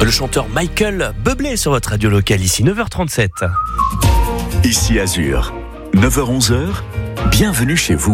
Le chanteur Michael Bublé sur votre radio locale, ici 9h37. Ici Azur, 9h-11h, bienvenue chez vous.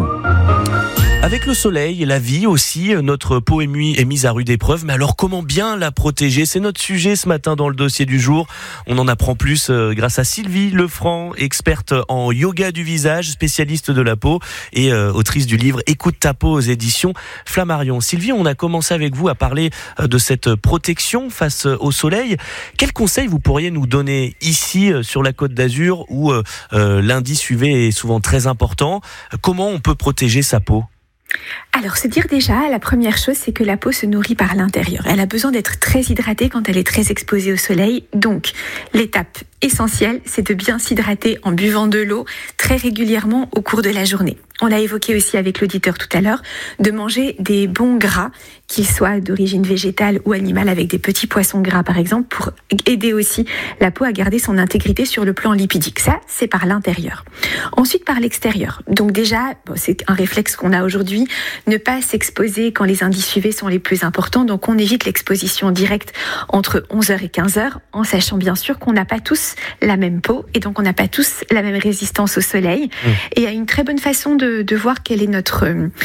Avec le soleil et la vie aussi, notre peau est mise à rude épreuve. Mais alors comment bien la protéger ? C'est notre sujet ce matin dans le dossier du jour. On en apprend plus grâce à Sylvie Lefranc, experte en yoga du visage, spécialiste de la peau et autrice du livre Écoute ta peau aux éditions Flammarion. Sylvie, on a commencé avec vous à parler de cette protection face au soleil. Quels conseils vous pourriez nous donner ici sur la Côte d'Azur où l'indice UV est souvent très important ? Comment on peut protéger sa peau ? Alors, se dire déjà, la première chose, c'est que la peau se nourrit par l'intérieur. Elle a besoin d'être très hydratée quand elle est très exposée au soleil. Donc, l'étape essentielle, c'est de bien s'hydrater en buvant de l'eau très régulièrement au cours de la journée. On l'a évoqué aussi avec l'auditeur tout à l'heure, de manger des bons gras, qu'ils soient d'origine végétale ou animale, avec des petits poissons gras par exemple, pour aider aussi la peau à garder son intégrité sur le plan lipidique. Ça, c'est par l'intérieur. Ensuite, par l'extérieur. Donc déjà, c'est un réflexe qu'on a aujourd'hui, ne pas s'exposer quand les indices UV sont les plus importants. Donc on évite l'exposition directe entre 11h et 15h, en sachant bien sûr qu'on n'a pas tous la même peau et donc on n'a pas tous la même résistance au soleil. Et il y a une très bonne façon de voir quelle est notre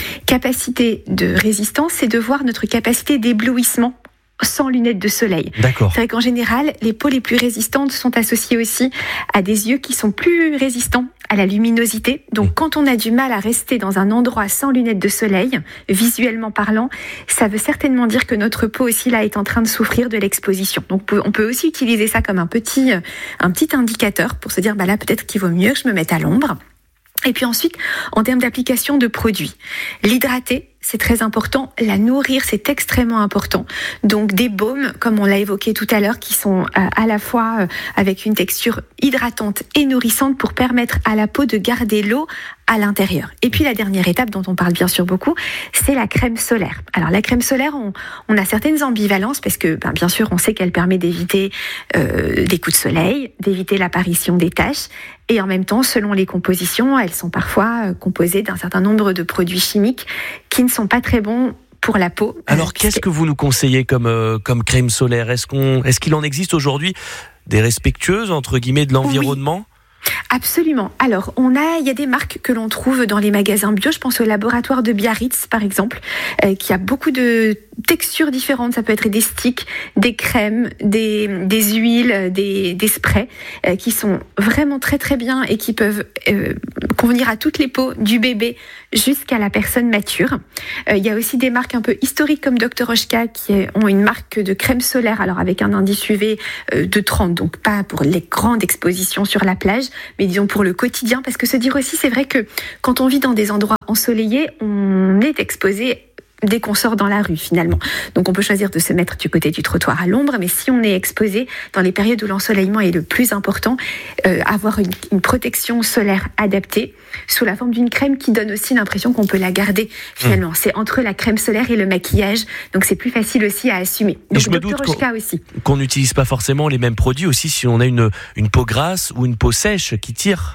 capacité de résistance, c'est de voir notre capacité d'éblouissement sans lunettes de soleil. D'accord. C'est vrai qu'en général, les peaux les plus résistantes sont associées aussi à des yeux qui sont plus résistants à la luminosité. Donc quand on a du mal à rester dans un endroit sans lunettes de soleil, visuellement parlant, ça veut certainement dire que notre peau aussi là est en train de souffrir de l'exposition. Donc on peut aussi utiliser ça comme un petit indicateur pour se dire là peut-être qu'il vaut mieux que je me mette à l'ombre. Et puis ensuite, en termes d'application de produits, l'hydrater, c'est très important. La nourrir, c'est extrêmement important. Donc des baumes, comme on l'a évoqué tout à l'heure, qui sont à la fois avec une texture hydratante et nourrissante pour permettre à la peau de garder l'eau à l'intérieur. Et puis la dernière étape dont on parle bien sûr beaucoup, c'est la crème solaire. Alors la crème solaire, on a certaines ambivalences parce que bien sûr on sait qu'elle permet d'éviter des coups de soleil, d'éviter l'apparition des taches. Et en même temps, selon les compositions, elles sont parfois composées d'un certain nombre de produits chimiques qui ne sont pas très bons pour la peau. Alors, qu'est-ce que vous nous conseillez comme crème solaire ? Est-ce qu'il en existe aujourd'hui des respectueuses, entre guillemets, de l'environnement ? Oui. Absolument. Alors, il y a des marques que l'on trouve dans les magasins bio. Je pense au laboratoire de Biarritz, par exemple, qui a beaucoup de textures différentes. Ça peut être des sticks, des crèmes, des huiles, des sprays, qui sont vraiment très très bien et qui peuvent convenir à toutes les peaux, du bébé jusqu'à la personne mature. Il y a aussi des marques un peu historiques comme Dr. Oshka qui ont une marque de crème solaire, alors avec un indice UV de 30, donc pas pour les grandes expositions sur la plage, mais disons pour le quotidien, parce que se dire aussi, c'est vrai que quand on vit dans des endroits ensoleillés, on est exposé dès qu'on sort dans la rue finalement. Donc on peut choisir de se mettre du côté du trottoir à l'ombre, mais si on est exposé dans les périodes où l'ensoleillement est le plus important, avoir une protection solaire adaptée sous la forme d'une crème qui donne aussi l'impression qu'on peut la garder finalement. C'est entre la crème solaire et le maquillage, donc c'est plus facile aussi à assumer. Donc je me doute qu'on n'utilise pas forcément les mêmes produits aussi si on a une peau grasse ou une peau sèche qui tire.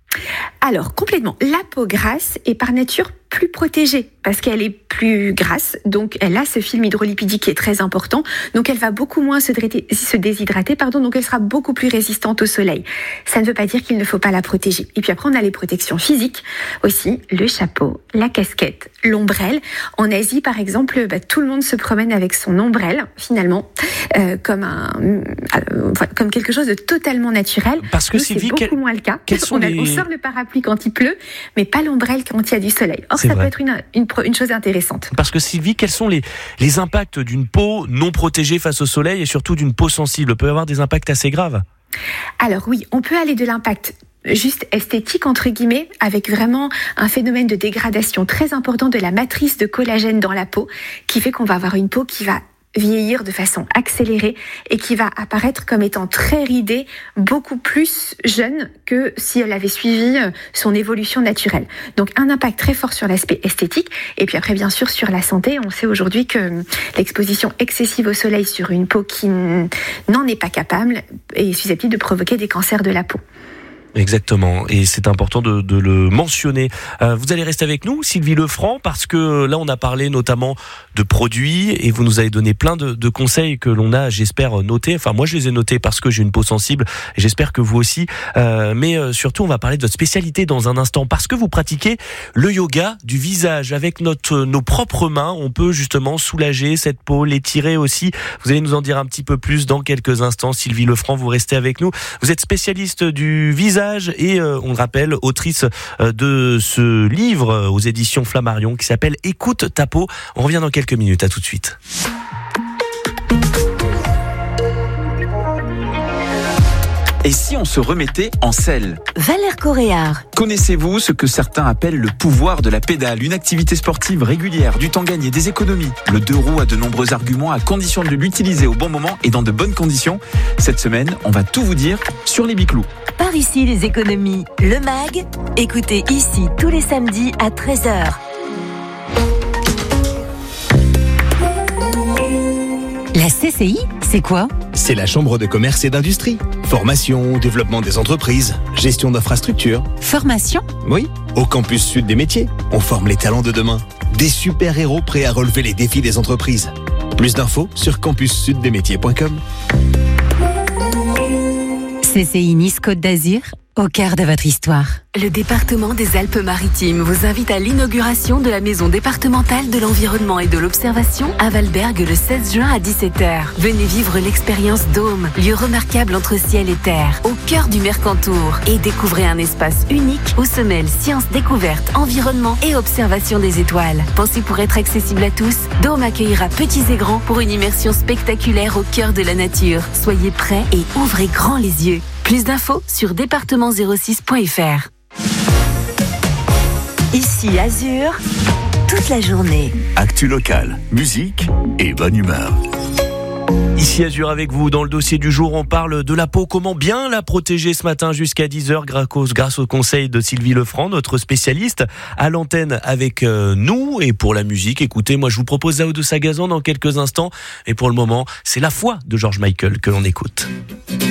Alors, complètement. La peau grasse est par nature plus protégée parce qu'elle est plus grasse, donc elle a ce film hydrolipidique qui est très important, donc elle va beaucoup moins se déshydrater, donc elle sera beaucoup plus résistante au soleil. Ça ne veut pas dire qu'il ne faut pas la protéger. Et puis après, on a les protections physiques aussi, le chapeau, la casquette, l'ombrelle. En Asie, par exemple, tout le monde se promène avec son ombrelle, finalement, comme quelque chose de totalement naturel. Parce que c'est beaucoup moins le cas. On sort le parapluie quand il pleut, mais pas l'ombrelle quand il y a du soleil. Or, ça peut être une chose intéressante. Parce que Sylvie, quels sont les impacts d'une peau non protégée face au soleil et surtout d'une peau sensible ? Peut y avoir des impacts assez graves ? Alors oui, on peut aller de l'impact juste esthétique, entre guillemets, avec vraiment un phénomène de dégradation très important de la matrice de collagène dans la peau, qui fait qu'on va avoir une peau qui va vieillir de façon accélérée et qui va apparaître comme étant très ridée, beaucoup plus jeune que si elle avait suivi son évolution naturelle. Donc un impact très fort sur l'aspect esthétique et puis après bien sûr sur la santé. On sait aujourd'hui que l'exposition excessive au soleil sur une peau qui n'en est pas capable est susceptible de provoquer des cancers de la peau. Exactement, et c'est important de le mentionner. Vous allez rester avec nous, Sylvie Lefranc, parce que là on a parlé notamment de produits et vous nous avez donné plein de conseils que l'on a, j'espère, notés. Enfin moi je les ai notés parce que j'ai une peau sensible et j'espère que vous aussi. Mais surtout on va parler de votre spécialité dans un instant, parce que vous pratiquez le yoga du visage avec nos propres mains. On peut justement soulager cette peau, l'étirer aussi. Vous allez nous en dire un petit peu plus dans quelques instants. Sylvie Lefranc, vous restez avec nous. Vous êtes spécialiste du visage et on le rappelle, autrice de ce livre aux éditions Flammarion qui s'appelle Écoute ta peau. On revient dans quelques minutes, à tout de suite. Et si on se remettait en selle? Valère Coréard. Connaissez-vous ce que certains appellent le pouvoir de la pédale? Une activité sportive régulière, du temps gagné, des économies. Le 2 roues a de nombreux arguments à condition de l'utiliser au bon moment et dans de bonnes conditions. Cette semaine, on va tout vous dire sur les biclous. Par ici les économies, le MAG. Écoutez ici tous les samedis à 13h. La CCI, c'est quoi? C'est la Chambre de commerce et d'industrie. Formation, développement des entreprises, gestion d'infrastructures. Formation? Oui, au campus sud des métiers, on forme les talents de demain. Des super-héros prêts à relever les défis des entreprises. Plus d'infos sur campussuddesmétiers.com. CCI Nice Côte d'Azur, au cœur de votre histoire. Le département des Alpes-Maritimes vous invite à l'inauguration de la maison départementale de l'environnement et de l'observation à Valberg le 16 juin à 17h. Venez vivre l'expérience Dôme, lieu remarquable entre ciel et terre, au cœur du Mercantour, et découvrez un espace unique où se mêlent sciences, découvertes, environnement et observation des étoiles. Pensez pour être accessible à tous, Dôme accueillera petits et grands pour une immersion spectaculaire au cœur de la nature. Soyez prêts et ouvrez grand les yeux. Plus d'infos sur département06.fr. Ici Azur, toute la journée. Actu locale, musique et bonne humeur. Ici Azur avec vous, dans le dossier du jour, on parle de la peau, comment bien la protéger ce matin jusqu'à 10h grâce au conseil de Sylvie Lefranc, notre spécialiste à l'antenne avec nous. Et pour la musique, écoutez, moi je vous propose Zao de Sagazan dans quelques instants, et pour le moment, c'est La Foi de George Michael que l'on écoute.